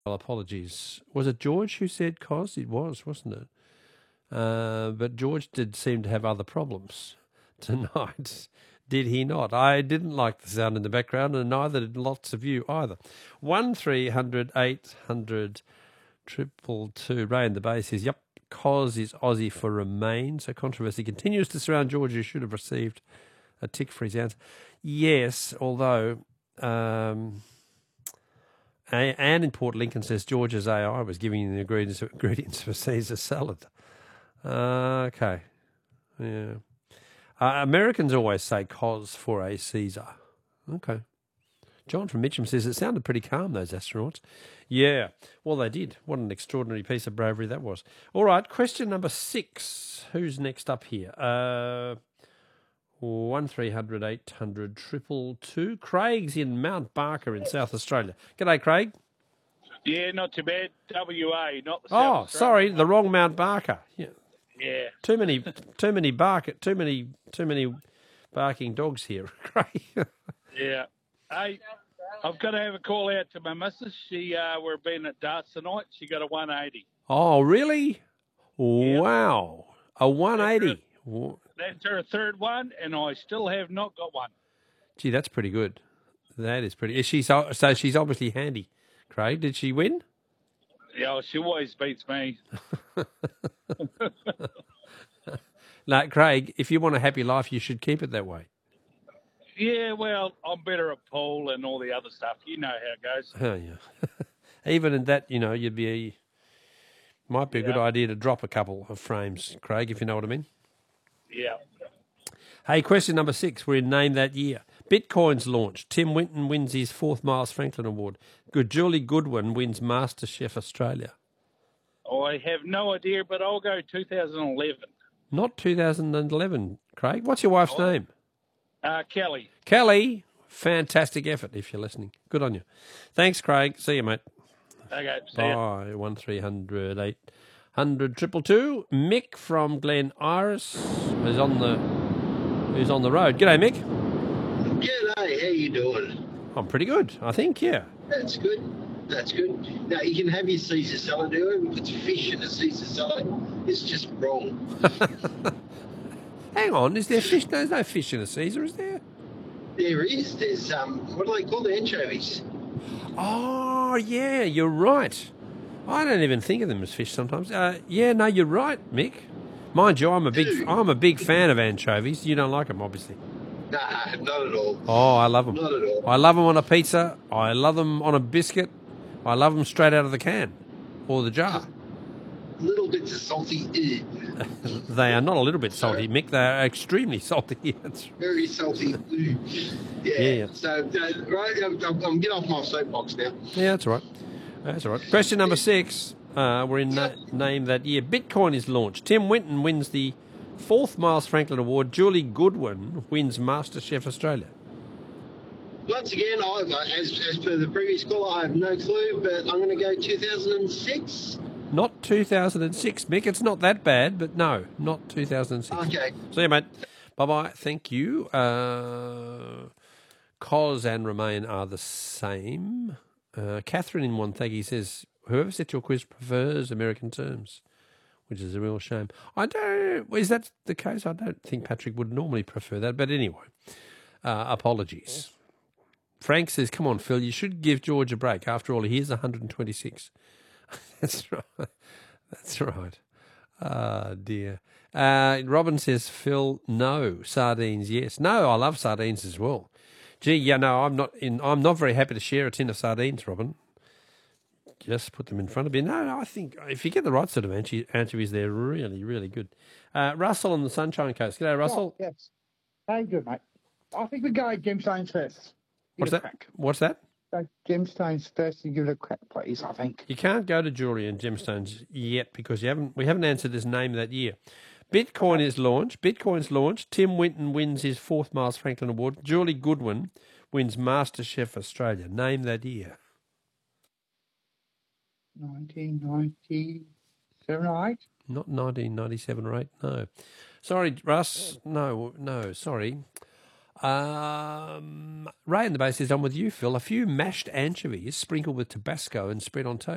Well, apologies. Was it George who said Cos? It was, wasn't it? But George did seem to have other problems tonight. Did he not? I didn't like the sound in the background, and neither did lots of you either. 1300 800 222. Ray in the Bay says, yep, Cos is Aussie for Remain. So controversy continues to surround George, who should have received a tick for his answer. Yes, although Anne in Port Lincoln says George's AI was giving you the ingredients for Caesar salad. Okay. Yeah. Americans always say Cos for a Caesar. Okay. John from Mitcham says it sounded pretty calm, those astronauts. Yeah, well, they did. What an extraordinary piece of bravery that was. All right, question number 6. Who's next up here? 1300 800 222. Craig's in Mount Barker in South Australia. G'day, Craig. Yeah, not too bad. WA, not the South Oh, Australia. sorry, the wrong Mount Barker. Yeah. Yeah. Too many barking dogs here, Craig. Yeah. Hey, I've got to have a call out to my missus. We're being at darts tonight. She got a 180. Oh, really? Wow. A 180. That's her third one, and I still have not got one. Gee, that's pretty good. That is pretty. Is she so she's obviously handy, Craig. Did she win? Yeah, she always beats me. No, Craig, if you want a happy life, you should keep it that way. Yeah, well, I'm better at pool and all the other stuff. You know how it goes. Oh, yeah. Even in that, might be a good idea to drop a couple of frames, Craig, if you know what I mean. Yeah. Hey, question number 6. We're in Name That Year. Bitcoin's launched. Tim Winton wins his 4th Miles Franklin Award. Julie Goodwin wins MasterChef Australia. I have no idea, but I'll go 2011. Not 2011, Craig. What's your wife's name? Kelly. Kelly. Fantastic effort, if you're listening. Good on you. Thanks, Craig. See you, mate. Okay, see ya. Bye. 1300 800 222. Mick from Glen Iris is on the road. G'day, Mick. G'day, how you doing? I'm pretty good, I think, yeah. That's good. That's good. Now, you can have your Caesar salad, whoever puts fish in a Caesar salad is just wrong. Hang on, is there fish? There's no fish in a Caesar, is there? There is. There's, what do they call the anchovies? Oh, yeah, you're right. I don't even think of them as fish sometimes. Yeah, no, you're right, Mick. Mind you, I'm a big fan of anchovies. You don't like them, obviously. Nah, not at all. Oh, I love them. Not at all. I love them on a pizza. I love them on a biscuit. I love them straight out of the can or the jar. Little bits of salty. They are not a little bit salty, Mick. They are extremely salty. Very salty. Yeah. So, right, I'm getting off my soapbox now. Yeah, that's all right. That's all right. Question number 6. We're in Name That Year. Bitcoin is launched. Tim Winton wins the 4th Miles Franklin Award. Julie Goodwin wins MasterChef Australia. Once again, as per the previous caller, I have no clue, but I'm going to go 2006. Not 2006, Mick. It's not that bad, but no, not 2006. Okay. See you, mate. Bye-bye. Thank you. Cos and Remain are the same. Catherine in Wonthaggi says, whoever set your quiz prefers American terms, which is a real shame. Is that the case? I don't think Patrick would normally prefer that, but anyway, apologies. Frank says, come on, Phil, you should give George a break. After all, he is 126. That's right. That's right. Ah, dear. Robin says, Phil, no. Sardines, yes. No, I love sardines as well. Gee, yeah, no, I'm not very happy to share a tin of sardines, Robin. Just put them in front of you. No, I think if you get the right sort of anchovies, they're really, really good. Russell on the Sunshine Coast. G'day, Russell. Oh, yes. How you doing, mate? I think we go gemstones first. What's that? What's that? Go gemstones first and give it a crack, please, I think. You can't go to jewellery and gemstones yet because we haven't answered this Name That Year. Bitcoin is launched. Bitcoin's launched. Tim Winton wins his 4th Miles Franklin Award. Julie Goodwin wins MasterChef Australia. Name that year. 1997 or 8? Not 1997 or 8, no. Sorry, Russ. No, sorry. Ray in the Bay says, I'm with you, Phil. A few mashed anchovies sprinkled with Tabasco and spread on toast.